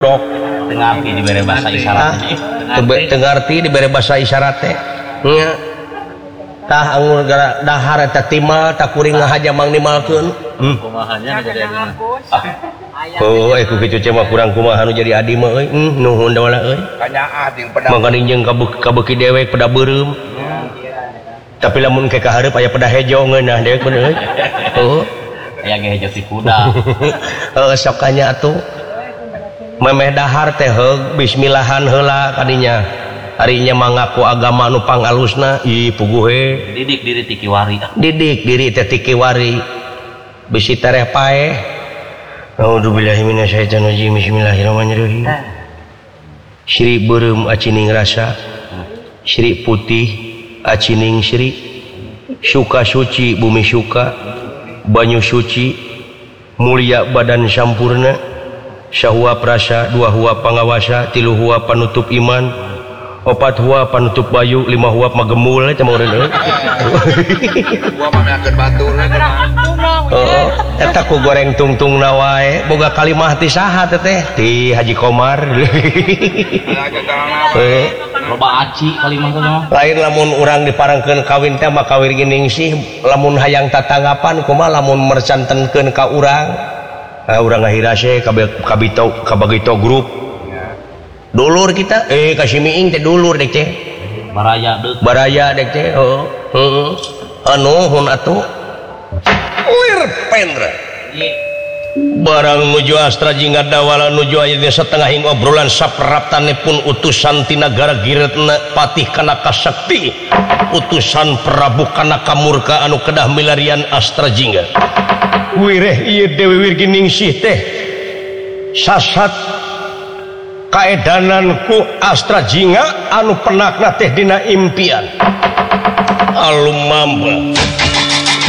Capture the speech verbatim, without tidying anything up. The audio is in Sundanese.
Tengarti diberi bahasa isyarat. Tengarti diberi bahasa isyarat teh. Nya. Tah anggur gara dahar eta timal tak kuring ngahaja mangnimalkeun. Hmm. Kumahanya jadi adi. Oh, eh ku kitu mah kurang kumaha nu jadi adi mah euy. Hmm, nuhun da wala euy. Kanyaat jeung pedah. Mangkaning jeung kabeuki dewek pada beureum. Tapi lamun ke kahareup aya pada hejo ngeunah dewek bener euy. Oh. Aya ge hejo si kuda. Heuh sok kanya atuh. Memeh dahar teh heug bismillahan heula kadinya harinya mengaku agama nu pangalusna ih puguh he didik diri ti kiwari didik diri teh ti kiwari bisi tereh paeh a'udzubillahi minasyaitonir rajim bismillahirrahmanirrahim syri beureum acining rasa syri putih acining syri syuka suci bumi syuka banyu suci mulia badan sampurna syahwa prasa, dua huwa pangawasa, tilu huwa panutup iman, opat huwa panutup bayu, lima huwa magemul eta mah urang. Gua mah meakeun batur Heeh, eta ku goreng tungtungna wae, boga kalimah ti saha teh? Ti Haji Komar. Heeh. Loba aci kalimah teh mah. Lain lamun urang diparengkeun kawin teh mah kawin geuning sih, lamun hayang tatanggapan kumaha lamun mercantenkeun ka urang. Uh, urang ngahirase kabito kabagito grup dulur kita eh kasih miing teh dulur dek teh baraya deuk baraya dek teh heeh heeh anu hun atuh wir pendra barang nuju astra jingga dawala nuju aya setengah hing obrolan sapraptanipun utusan ti nagara Giretna patih kana kasakti utusan Prabu kana kamurka anu kedah milarian astra jingga wireh ieu Dewi Wirginingsih teh sasat kaedanan ku astra jingga anu penakna teh dina impian alum mamba